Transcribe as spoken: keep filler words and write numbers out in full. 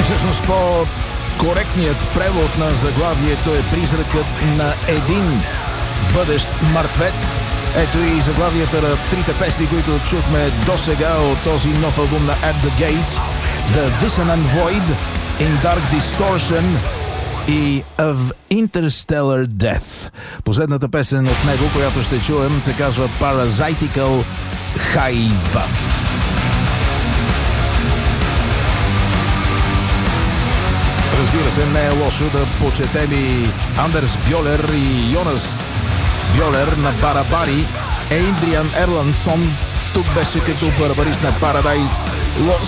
Всъщност по-коректният превод на заглавието е "Призракът на един бъдещ мъртвец". Ето и заглавията на трите песни, които чухме досега от този нов албум на At The Gates: The Dissonant Void, In Dark Distortion и Of Interstellar Death. Последната песен от него, която ще чуем, се казва Parasitical Hive. Разбира се, не е лошо да почетем и Андерс Бьолер и Йонас Бьолер на барабари. Ейдриан Ерландсон тук беше като барабарист на Paradise Lost.